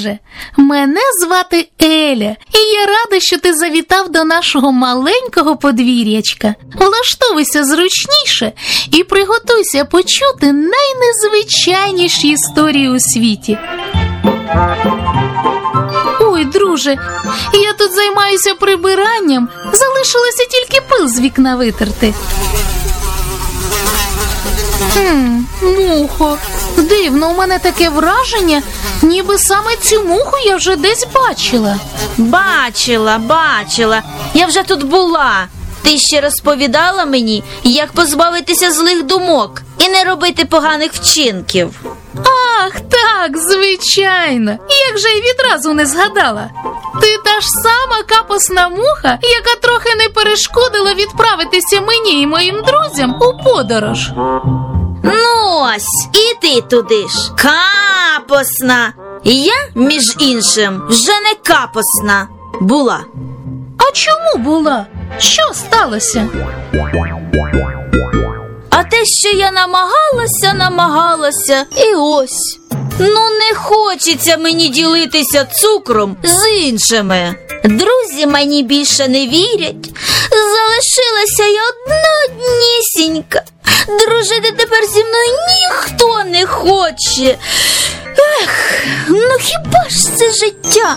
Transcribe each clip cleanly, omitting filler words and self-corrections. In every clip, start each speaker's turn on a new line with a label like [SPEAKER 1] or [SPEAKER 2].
[SPEAKER 1] друже, мене звати Еля, і я рада, що ти завітав до нашого маленького подвір'ячка. Влаштовуйся зручніше і приготуйся почути найнезвичайніші історії у світі. Ой, друже, я тут займаюся прибиранням, залишилося тільки пил з вікна витерти. Мухо. Дивно, у мене таке враження, ніби саме цю муху я вже десь бачила.
[SPEAKER 2] Бачила. Я вже тут була. Ти ще розповідала мені, як позбавитися злих думок і не робити поганих вчинків.
[SPEAKER 1] Ах, так, звичайно. Як же я відразу не згадала. Ти та ж сама капосна муха, яка трохи не перешкодила відправитися мені і моїм друзям у подорож.
[SPEAKER 2] Ну ось, і ти туди ж. Капосна. Я, між іншим, вже не капосна була.
[SPEAKER 1] А чому була? Що сталося?
[SPEAKER 2] А те, що я намагалася, і ось. Ну не хочеться мені ділитися цукром з іншими. Друзі мені більше не вірять. Залишилася я однісінька. Дружити тепер зі мною ніхто не хоче. Ну хіба ж це життя?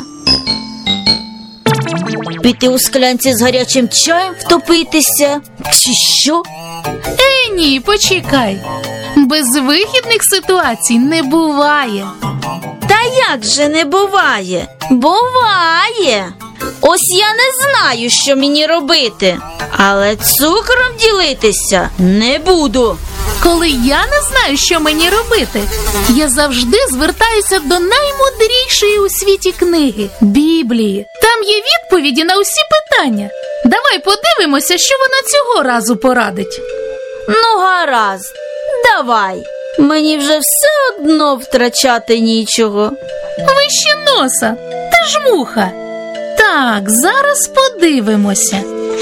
[SPEAKER 2] Піти у склянці з гарячим чаєм втопитися? Чи що?
[SPEAKER 1] Ні, почекай. Безвихідних ситуацій не буває.
[SPEAKER 2] Та як же не буває? Буває. Ось я не знаю, що мені робити, але цукром ділитися не буду.
[SPEAKER 1] Коли я не знаю, що мені робити, я завжди звертаюся до наймудрішої у світі книги – Біблії. Там є відповіді на усі питання. Давай подивимося, що вона цього разу порадить.
[SPEAKER 2] Ну, гаразд, давай. Мені вже все одно втрачати нічого.
[SPEAKER 1] Вище носа, ти ж муха. Так, зараз подивимося.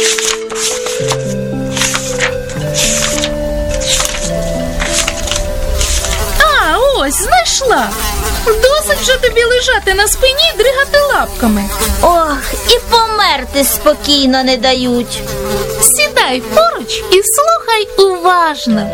[SPEAKER 1] Ось, знайшла. Досить вже тобі лежати на спині і дригати лапками.
[SPEAKER 2] Ох, і померти спокійно не дають.
[SPEAKER 1] Сідай поруч і слухай уважно.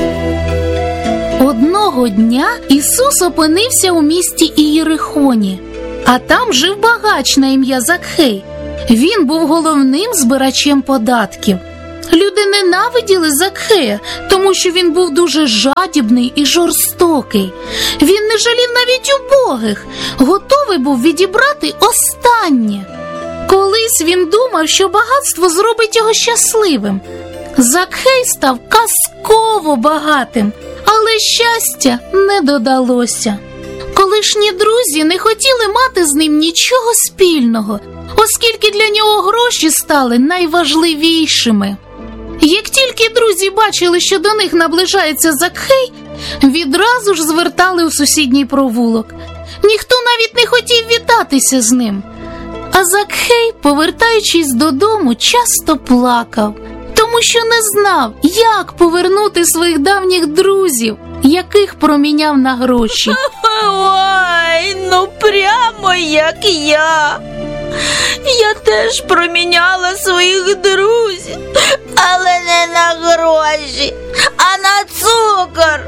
[SPEAKER 1] Одного дня Ісус опинився у місті Ієрихоні, а там жив багач на ім'я Закхей. Він був головним збирачем податків. Люди ненавиділи Закхея, тому що він був дуже жадібний і жорстокий. Він не жалів навіть убогих, готовий був відібрати останнє. Колись він думав, що багатство зробить його щасливим. Закхей став казково багатим, але щастя не додалося. Колишні друзі не хотіли мати з ним нічого спільного, оскільки для нього гроші стали найважливішими. Як тільки друзі бачили, що до них наближається Закхей, відразу ж звертали у сусідній провулок. Ніхто навіть не хотів вітатися з ним. А Закхей, повертаючись додому, часто плакав, тому що не знав, як повернути своїх давніх друзів, яких проміняв на гроші.
[SPEAKER 2] Ой, ну прямо як я. Я теж проміняла своїх друзів, але не на гроші, а на цукор.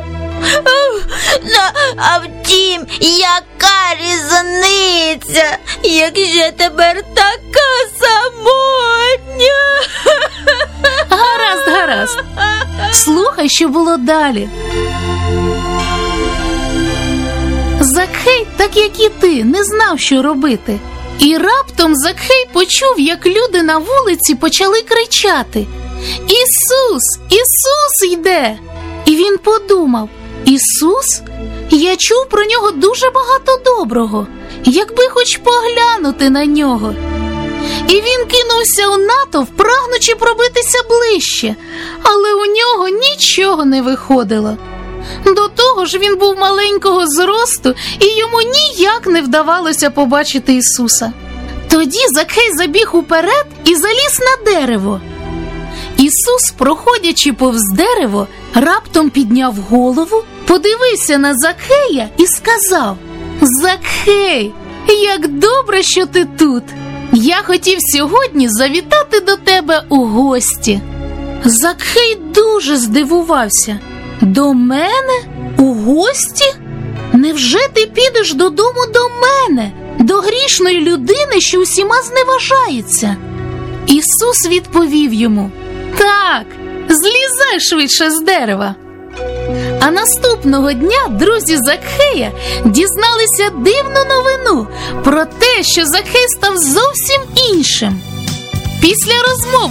[SPEAKER 2] А втім, яка різниця, як же тепер така самотня.
[SPEAKER 1] Гаразд. Слухай, що було далі. Закхей, так як і ти, не знав, що робити. І раптом Закхей почув, як люди на вулиці почали кричати: «Ісус! Ісус йде!» І він подумав: «Ісус? Я чув про нього дуже багато доброго, якби хоч поглянути на нього». І він кинувся у натовп, прагнучи пробитися ближче, але у нього нічого не виходило. До того ж він був маленького зросту, і йому ніяк не вдавалося побачити Ісуса. Тоді Закхей забіг уперед і заліз на дерево. Ісус, проходячи повз дерево, раптом підняв голову, подивився на Закхея і сказав: «Закхей, як добре, що ти тут. Я хотів сьогодні завітати до тебе у гості. Закхей дуже здивувався. До мене? У гості? Невже ти підеш додому до мене, до грішної людини, що усіма зневажається? Ісус відповів йому: так, злізай швидше з дерева. А наступного дня друзі Закхея дізналися дивну новину про те, що Закхей став зовсім іншим. Після розмови